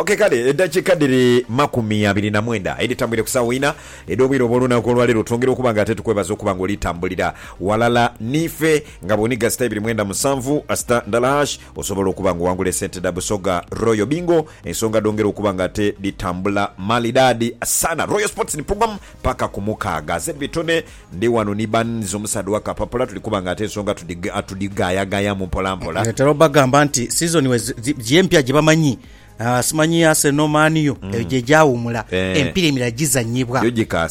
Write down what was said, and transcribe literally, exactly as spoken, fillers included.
Okay kale eddakiika ddiri makumi abiri na mwenda eritambwire ku ssaawa ina ed'obwire obw'olunaku olwaleero twongera okuba nga ate tukwebaza okuba ng'olitambulira walala nife nga bw'oniga sita ibiri mwenda musanvu asita ndala hash osobola okuba ng'owangula esente da busoga Royal Bingo ensonga dongera okuba nga ate litambula malidadi sana. Royal Sports ni program paka ku mukaaga zebitone ndi wano ni banzo omusadu wa kapapula tulikuba nga ate ensonga tudigayagaya mu mpolampola etero bagamba nti season we gyempya gye bamanyi Uh, simanyi Arsenal maniyo mm. eje jawumula eh. empira emirala gizanyibwa